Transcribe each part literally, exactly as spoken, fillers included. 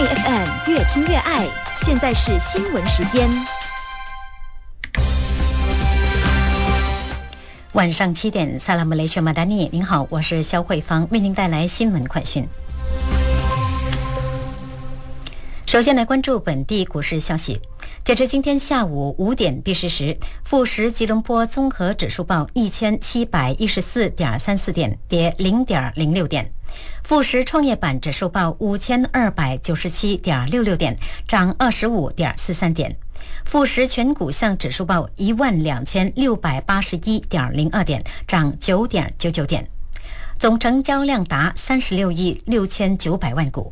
F M 越听越爱。现在是新闻时间。 晚上七点，萨拉姆雷雪马达尼，您好，我是肖慧芳，为您带来新闻快讯。首先来关注本地股市消息。截至今天下午五点闭市时，富时吉隆坡综合指数报一千七百一十四点三四点，跌零点零六点；富时创业板指数报五千二百九十七点六六点，涨二十五点四三点；富时全股项指数报一万两千六百八十一点零二点，涨九点九九点。总成交量达三十六亿六千九百万股。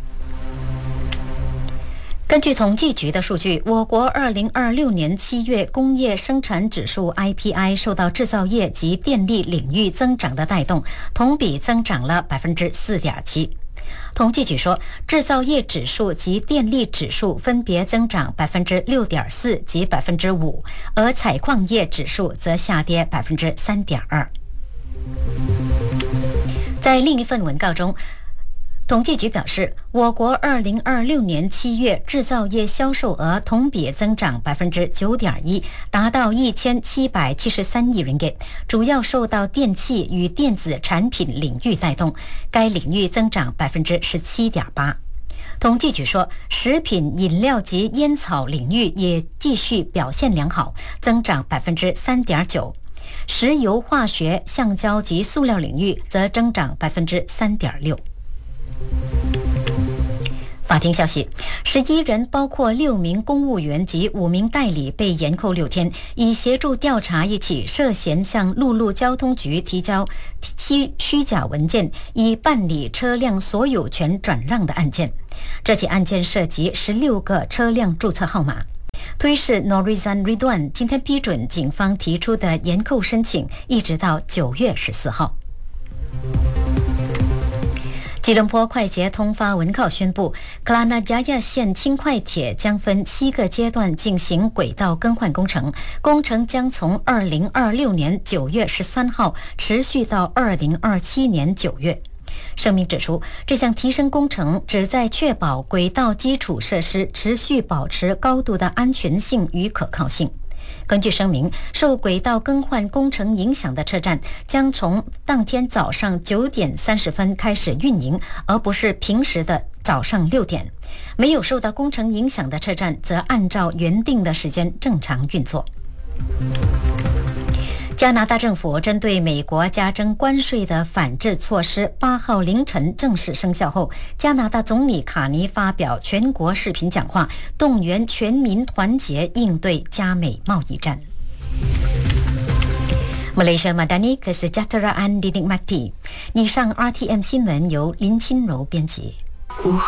根据统计局的数据，我国二零二六年七月工业生产指数 I P I 受到制造业及电力领域增长的带动，同比增长了 百分之四点七。统计局说，制造业指数及电力指数分别增长 百分之六点四 及 百分之五， 而采矿业指数则下跌 百分之三点二。在另一份文告中，统计局表示，我国二零二六年七月制造业销售额同比增长 百分之九点一， 达到一千七百七十三亿ringgit， 主要受到电器与电子产品领域带动，该领域增长 百分之十七点八。统计局说，食品、饮料及烟草领域也继续表现良好，增长 百分之三点九。石油化学、橡胶及塑料领域则增长 百分之三点六。法庭消息，十一人包括六名公务员及五名代理被延扣六天，以协助调查一起涉嫌向陆路交通局提交虚虚假文件，以办理车辆所有权转让的案件。这起案件涉及十六个车辆注册号码。推事 Norizan Ridwan 今天批准警方提出的延扣申请，一直到九月十四号。吉隆坡快捷通发文告宣布，克拉纳加亚线轻快铁将分七个阶段进行轨道更换工程，工程将从二零二六年九月十三号持续到二零二七年九月。声明指出，这项提升工程旨在确保轨道基础设施持续保持高度的安全性与可靠性。根据声明，受轨道更换工程影响的车站将从当天早上九点三十分开始运营，而不是平时的早上六点。没有受到工程影响的车站则按照原定的时间正常运作。加拿大政府针对美国加征关税的反制措施八号凌晨正式生效后，加拿大总理卡尼发表全国视频讲话，动员全民团结应对加美贸易战。Malaysia Madani Kesejahteraan dinikmati。以上 R T M 新闻由林清柔编辑。 午后